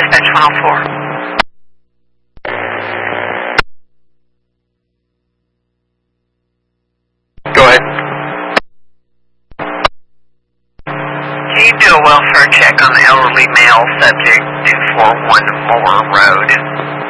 Dispatch 104. Go ahead. Can you do a welfare check on the elderly male subject 241 Moore Road?